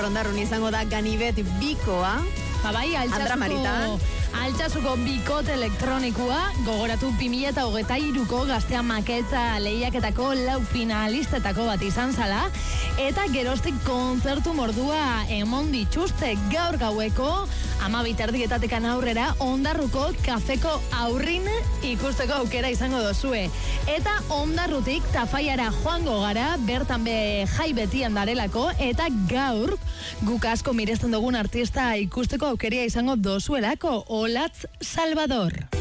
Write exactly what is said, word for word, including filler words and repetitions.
Ondarrun izango da Ganibet bikoa. Ba bai, altxasuko, altxasuko bikote elektronikoa, gogoratu bi mila hogeita hiruko Gaztea maketa lehiaketako lau finalistetako bat izan zala, eta geroztik kontzertu mordua emon dituzte gaur gaueko, amabi terdietatekan aurrera, Ondarruko kafeko aurrin ikusteko aukera izango dozue. Eta Ondarrutik Tafaiara joango gara, bertan be jai betian darelako, eta gaur guk asko miresten dugun artista ikusteko aukeria izango dozuelako, Olatz Salvador.